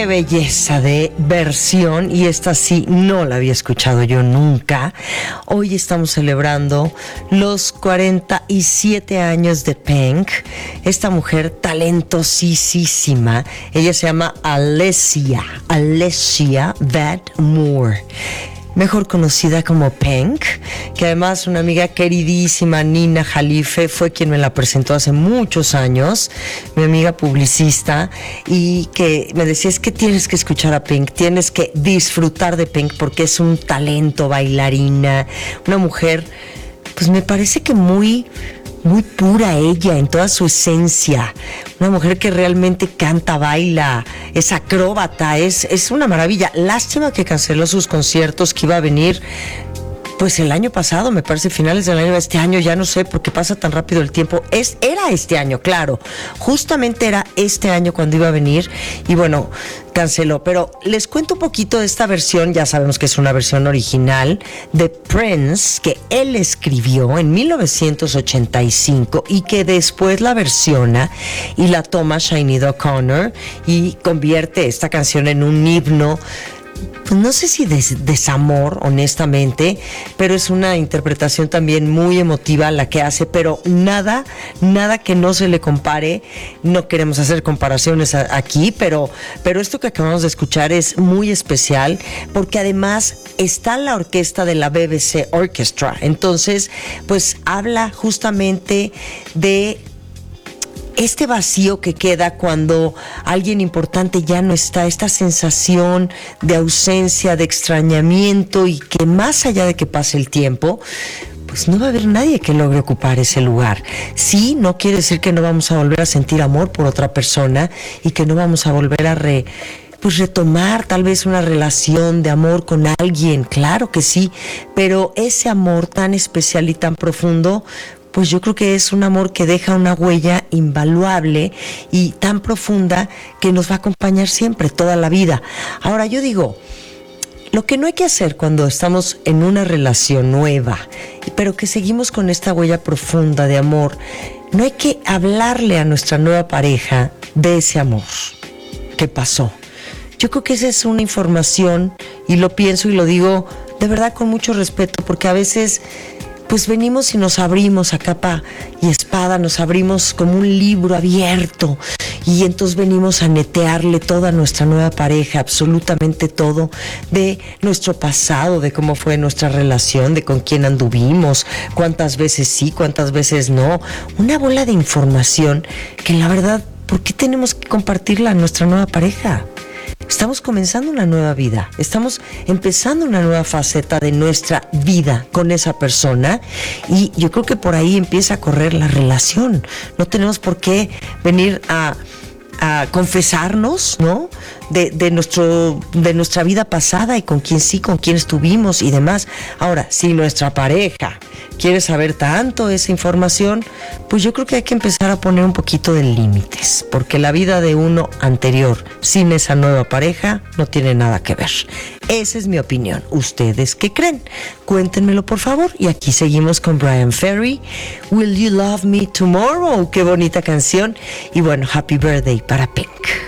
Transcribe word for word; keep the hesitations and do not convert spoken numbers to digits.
belleza de versión, y esta sí no la había escuchado yo nunca. Hoy estamos celebrando los cuarenta y siete años de Pink, esta mujer talentosísima. Ella se llama Alessia, Alessia Van Moore, mejor conocida como Pink, que además una amiga queridísima, Nina Jalife, fue quien me la presentó hace muchos años, mi amiga publicista, y que me decía, es que tienes que escuchar a Pink, tienes que disfrutar de Pink porque es un talento, bailarina, una mujer, pues me parece que muy... muy pura ella en toda su esencia, una mujer que realmente canta, baila, es acróbata, es, es una maravilla. Lástima que canceló sus conciertos, que iba a venir pues el año pasado, me parece, finales del año, este año, ya no sé, porque pasa tan rápido el tiempo. Es, era este año, claro, justamente era este año cuando iba a venir, y bueno, canceló. Pero les cuento un poquito de esta versión. Ya sabemos que es una versión original de Prince, que él escribió en mil novecientos ochenta y cinco y que después la versiona y la toma Sinead O'Connor y convierte esta canción en un himno. Pues no sé si des, desamor, honestamente, pero es una interpretación también muy emotiva la que hace, pero nada, nada que no se le compare. No queremos hacer comparaciones a, aquí, pero, pero esto que acabamos de escuchar es muy especial, porque además está la orquesta de la B B C Orchestra. Entonces, pues habla justamente de este vacío que queda cuando alguien importante ya no está, esta sensación de ausencia, de extrañamiento, y que más allá de que pase el tiempo, pues no va a haber nadie que logre ocupar ese lugar. Sí, no quiere decir que no vamos a volver a sentir amor por otra persona y que no vamos a volver a re, pues retomar tal vez una relación de amor con alguien, claro que sí, pero ese amor tan especial y tan profundo, pues yo creo que es un amor que deja una huella invaluable y tan profunda que nos va a acompañar siempre, toda la vida. Ahora yo digo, lo que no hay que hacer cuando estamos en una relación nueva, pero que seguimos con esta huella profunda de amor, no hay que hablarle a nuestra nueva pareja de ese amor que pasó. Yo creo que esa es una información, y lo pienso y lo digo de verdad con mucho respeto, porque a veces pues venimos y nos abrimos a capa y espada, nos abrimos como un libro abierto, y entonces venimos a netearle toda nuestra nueva pareja, absolutamente todo, de nuestro pasado, de cómo fue nuestra relación, de con quién anduvimos, cuántas veces sí, cuántas veces no, una bola de información que la verdad, ¿por qué tenemos que compartirla a nuestra nueva pareja? Estamos comenzando una nueva vida, estamos empezando una nueva faceta de nuestra vida con esa persona, y yo creo que por ahí empieza a correr la relación. No tenemos por qué venir a, a confesarnos, ¿no? De, de, nuestro, de nuestra vida pasada y con quién sí, con quién estuvimos y demás. Ahora, si nuestra pareja quiere saber tanto esa información, pues yo creo que hay que empezar a poner un poquito de límites, porque la vida de uno anterior sin esa nueva pareja no tiene nada que ver. Esa es mi opinión. ¿Ustedes qué creen? Cuéntenmelo, por favor. Y aquí seguimos con Bryan Ferry, Will You Love Me Tomorrow? Qué bonita canción. Y bueno, happy birthday para Pink.